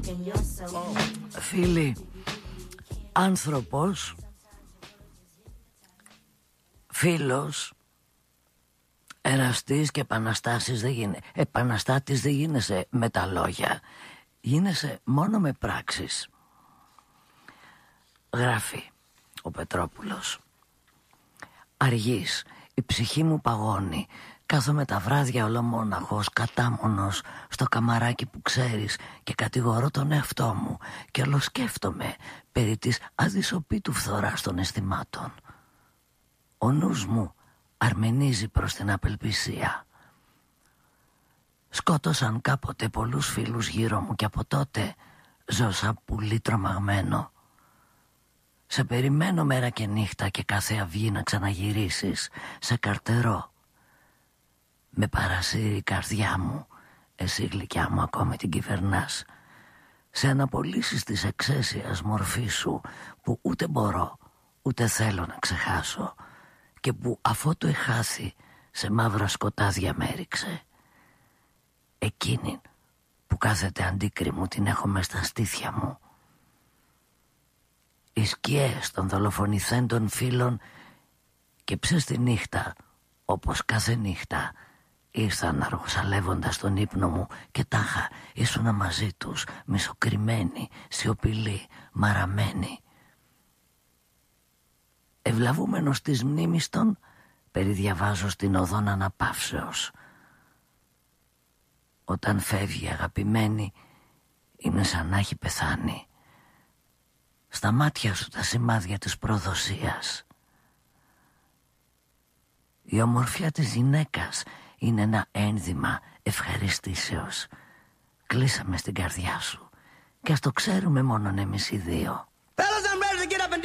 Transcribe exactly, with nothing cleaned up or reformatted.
Φίλοι, άνθρωπος, φίλος, εραστής και επαναστάσεις δεν γίνε, επαναστάτης δεν γίνεσαι με τα λόγια, γίνεσαι μόνο με πράξεις. Γράφει ο Πετρόπουλος. Αργής, η ψυχή μου παγώνει. Κάθομαι τα βράδια ολομόναχος, κατάμονος, στο καμαράκι που ξέρεις και κατηγορώ τον εαυτό μου και ολοσκέφτομαι περί της αδυσοπίτου φθοράς των αισθημάτων. Ο νους μου αρμενίζει προς την απελπισία. Σκότωσαν κάποτε πολλούς φίλους γύρω μου και από τότε ζω σαν πουλί τρομαγμένο. Σε περιμένω μέρα και νύχτα και κάθε αυγή να ξαναγυρίσεις, σε καρτερώ. Με παρασύρει η καρδιά μου, εσύ γλυκιά μου ακόμη την κυβερνάς. Σε αναπολύσεις της εξαίσιας μορφής σου που ούτε μπορώ ούτε θέλω να ξεχάσω και που αφότου εχάθη σε μαύρα σκοτάδια με έριξε. Εκείνη που κάθεται αντίκρι μου την έχω μες στα στήθια μου. Οι σκιές των δολοφονηθέντων φίλων και ψες τη νύχτα, όπως κάθε νύχτα, ήρθαν αργοσαλεύοντας τον ύπνο μου και τάχα ήσουνα μαζί τους, μισοκριμμένοι, σιωπηλοί, μαραμένοι. Ευλαβούμενος της μνήμης των, περιδιαβάζω στην οδόν αναπαύσεως. Όταν φεύγει αγαπημένη, είναι σαν να έχει πεθάνει. Στα μάτια σου τα σημάδια της προδοσίας. Η ομορφιά της γυναίκας είναι ένα ένδυμα ευχαριστήσεως. Κλείσαμε στην καρδιά σου και ας το ξέρουμε μόνον εμείς οι δύο.